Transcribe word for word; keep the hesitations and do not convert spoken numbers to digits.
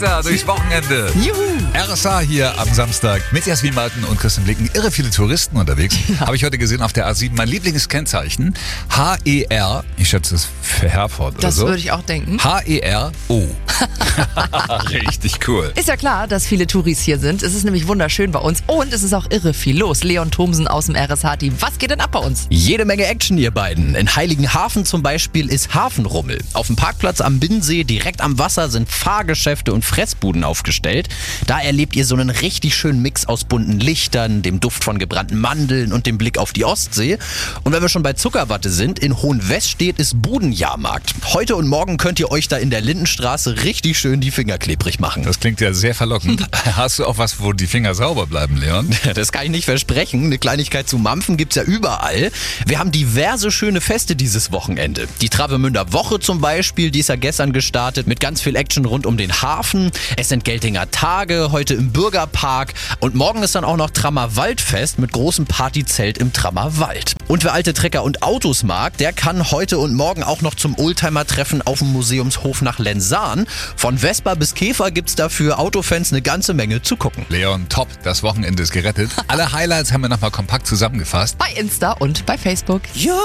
Da durchs Wochenende. Juhu. R S A hier am Samstag mit Jasmin Martin und Christian Blicken. Irre viele Touristen unterwegs. Ja. Habe ich heute gesehen auf der A sieben. Mein Lieblingskennzeichen. H E R. Ich schätze es für Herford oder Das so. würde ich auch denken. H E R O. Richtig cool. Ist ja klar, dass viele Touris hier sind. Es ist nämlich wunderschön bei uns und es ist auch irre viel los. Leon Thomsen aus dem R S H-Team. Was geht denn ab bei uns? Jede Menge Action, ihr beiden. In Heiligenhafen zum Beispiel ist Hafenrummel. Auf dem Parkplatz am Binnensee, direkt am Wasser, sind Fahrgeschäfte und Fressbuden aufgestellt. Da erlebt ihr so einen richtig schönen Mix aus bunten Lichtern, dem Duft von gebrannten Mandeln und dem Blick auf die Ostsee. Und wenn wir schon bei Zuckerwatte sind, in Hohenwestedt ist Budenjahrmarkt. Heute und morgen könnt ihr euch da in der Lindenstraße richtig schön die Finger klebrig machen. Das klingt ja sehr verlockend. Hast du auch was, wo die Finger sauber bleiben, Leon? Das kann ich nicht versprechen. Eine Kleinigkeit zu mampfen gibt's ja überall. Wir haben diverse schöne Feste dieses Wochenende. Die Travemünder Woche zum Beispiel, die ist ja gestern gestartet mit ganz viel Action rund um den Hafen. Es sind Geltinger Tage, heute im Bürgerpark. Und morgen ist dann auch noch Trammer Waldfest mit großem Partyzelt im Trammer Wald. Und wer alte Trecker und Autos mag, der kann heute und morgen auch noch zum Oldtimer-Treffen auf dem Museumshof nach Lensahn. Von Vespa bis Käfer gibt's dafür Autofans eine ganze Menge zu gucken. Leon, top. Das Wochenende ist gerettet. Alle Highlights haben wir nochmal kompakt zusammengefasst. Bei Insta und bei Facebook. Ja.